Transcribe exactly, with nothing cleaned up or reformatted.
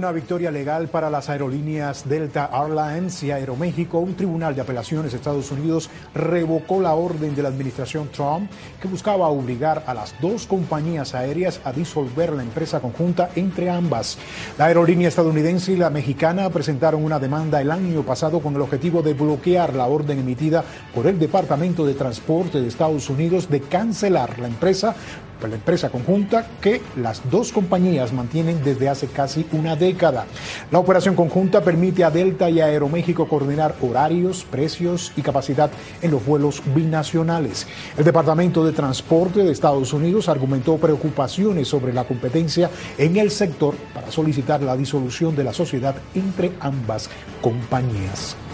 una victoria legal para las aerolíneas Delta Airlines y Aeroméxico. Un tribunal de apelaciones de Estados Unidos revocó la orden de la administración Trump que buscaba obligar a las dos compañías aéreas a disolver la empresa conjunta entre ambas. La aerolínea estadounidense y la mexicana presentaron una demanda el año pasado con el objetivo de bloquear la orden emitida por el Departamento de Transporte de Estados Unidos de cancelar la empresa la empresa conjunta que las dos compañías mantienen desde hace casi una década. La operación conjunta permite a Delta y a Aeroméxico coordinar horarios, precios y capacidad en los vuelos binacionales. El Departamento de Transporte de Estados Unidos argumentó preocupaciones sobre la competencia en el sector para solicitar la disolución de la sociedad entre ambas compañías.